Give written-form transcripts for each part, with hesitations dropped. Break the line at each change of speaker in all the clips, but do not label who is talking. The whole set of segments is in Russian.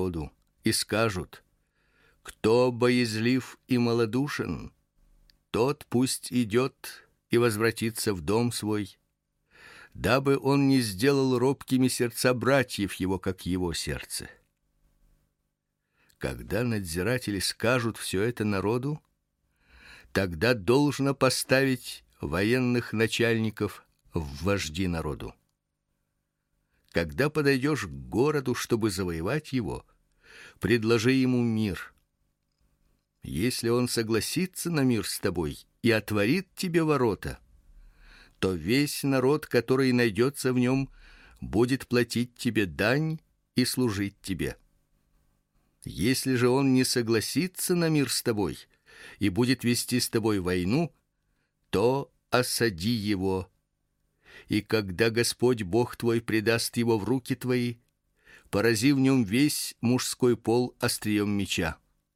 народу, и скажут: кто боязлив и малодушен, тот пусть идет и возвратится в дом свой, дабы он не сделал робкими сердца братьев его, как его сердце. Когда надзиратели скажут все это народу, тогда должно поставить военных начальников в вожди народу. Когда подойдешь к городу, чтобы завоевать его, предложи ему мир. Если он согласится на мир с тобой и отворит тебе ворота, то весь народ, который найдется в нем, будет платить тебе дань и служить тебе. Если же он не согласится на мир с тобой и будет вести с тобой войну, то осади его. И когда Господь Бог твой предаст его в руки твои, порази в нем весь мужской пол острием меча.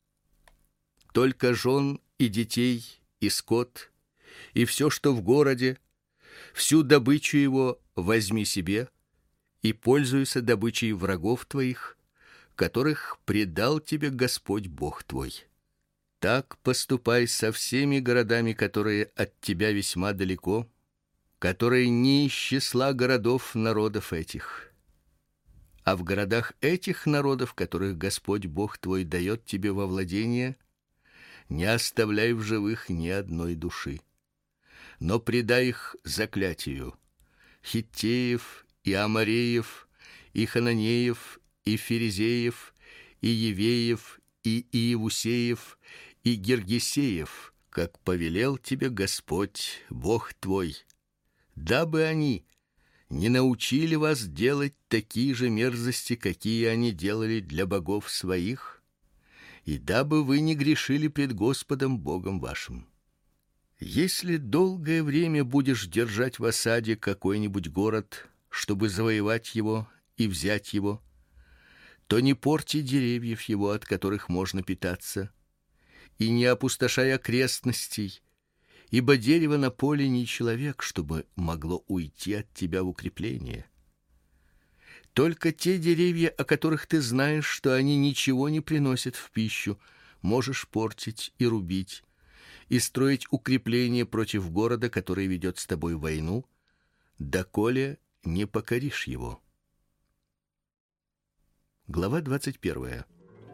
Только жен и детей, и скот, и все, что в городе, всю добычу его возьми себе и пользуйся добычей врагов твоих, которых предал тебе Господь Бог твой. Так поступай со всеми городами, которые от тебя весьма далеко, которые не из числа городов народов этих. А в городах этих народов, которых Господь Бог твой дает тебе во владение, не оставляй в живых ни одной души, но предай их заклятию: хиттеев и амореев, и хананеев, и ферезеев, и евеев, и иевусеев, и гиргесеев, как повелел тебе Господь Бог твой, дабы они не научили вас делать такие же мерзости, какие они делали для богов своих, и дабы вы не грешили пред Господом Богом вашим. Если долгое время будешь держать в осаде какой-нибудь город, чтобы завоевать его и взять его, то не порти деревьев его, от которых можно питаться, и не опустошай окрестностей, ибо дерево на поле не человек, чтобы могло уйти от тебя в укрепление. Только те деревья, о которых ты знаешь, что они ничего не приносят в пищу, можешь портить и рубить, и строить укрепление против города, который ведет с тобой войну, доколе не покоришь его. Глава 21.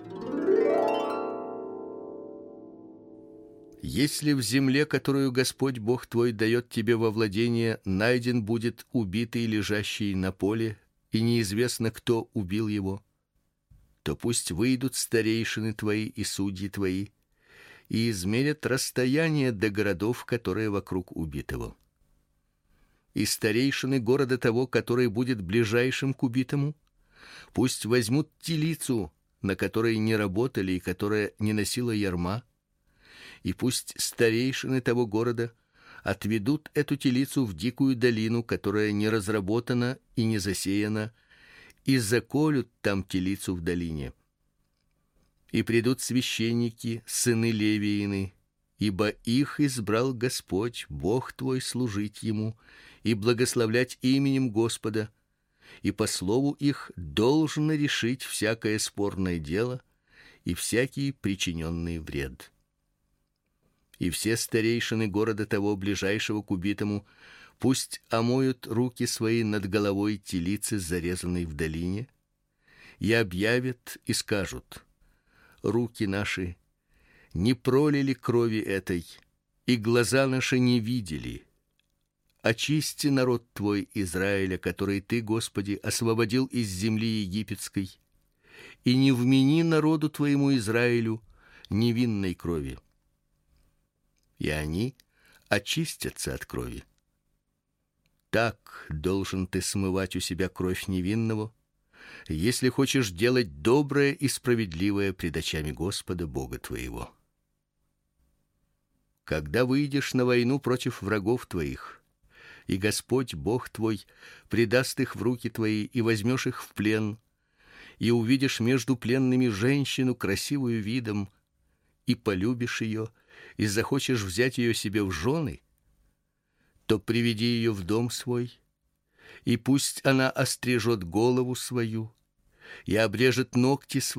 Если в земле, которую Господь Бог твой дает тебе во владение, найден будет убитый, лежащий на поле, и неизвестно, кто убил его, то пусть выйдут старейшины твои и судьи твои и измерят расстояние до городов, которые вокруг убитого. И старейшины города того, который будет ближайшим к убитому, пусть возьмут телицу, на которой не работали и которая не носила ярма, и пусть старейшины того города отведут эту телицу в дикую долину, которая не разработана и не засеяна, и заколют там телицу в долине. И придут священники, сыны Левиины, ибо их избрал Господь Бог твой служить ему и благословлять именем Господа, и по слову их должно решить всякое спорное дело и всякий причиненный вред. И все старейшины города того, ближайшего к убитому, пусть омоют руки свои над головой телицы, зарезанной в долине, и объявят и скажут: руки наши не пролили крови этой, и глаза наши не видели. Очисти народ твой Израиля, который ты, Господи, освободил из земли египетской, и не вмени народу твоему Израилю невинной крови. И они очистятся от крови. Так должен ты смывать у себя кровь невинного, если хочешь делать доброе и справедливое пред очами Господа Бога твоего. Когда выйдешь на войну против врагов твоих, и Господь Бог твой предаст их в руки твои, и возьмешь их в плен, и увидишь между пленными женщину красивую видом, и полюбишь ее, и захочешь взять ее себе в жены, то приведи ее в дом свой, и пусть она острижет голову свою и обрежет ногти свои,